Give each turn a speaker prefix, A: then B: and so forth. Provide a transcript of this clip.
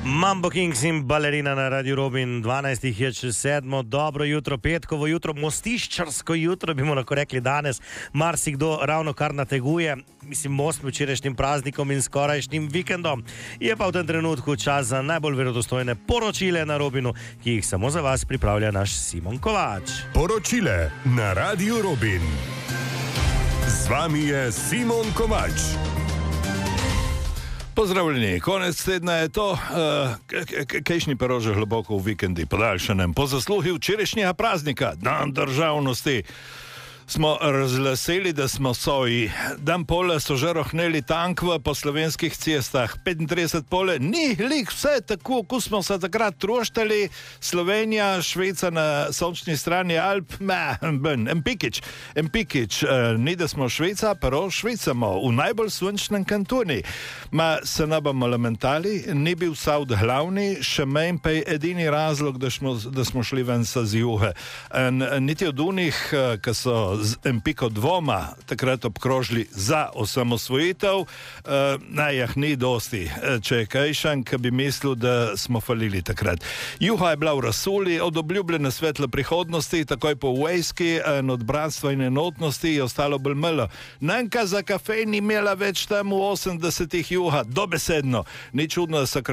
A: Mambo Kings in balerina na Radio Robin, 12 je čez 7, dobro jutro, petkovo jutro, mostiščarsko jutro, bi mu lahko rekli danes, marsikdo ravno kar nateguje, most med včerajšnjim praznikom in skorajšnjim vikendom. Je pa v tem trenutku čas za najbolj verodostojne poročile na Robinu, ki jih samo za vas pripravlja naš Simon Kovač.
B: Poročile na Radio Robin. Z vami je Simon Kovač.
C: Pozdravljeni, konec tedna je to, kajšnji perože globoko v vikendi podaljšanem. Po zasluhi včerajšnjega praznika, dan državnosti, smo razglasili, da smo soji. Dan pole so že rohneli tankve po slovenskih cestah. 35 pole, ni lik vse tako, ko smo se takrat troštali. Slovenija, Švica na sončni strani Alp, Empikič. Ni da smo Švica, pero Švicamo v najbolj sončnem kantoni. Se ne bomo lamentali, ni bil Saud glavni, še menj pa je edini razlog, da smo šli ven sa z juhe. Niti od unih, ki so z Empiko dvoma takrat obkrožili za osamosvojitev, ni dosti. Če je kajšan, ki bi mislil, da smo falili takrat. Juha je bila v rasuli, od obljubljene svetle prihodnosti, takoj po vojski, od bratstva in enotnosti je ostalo bolj malo. Nanka za kafe ni imela več tam v 80-ih juha, dobesedno. Ni čudno, da so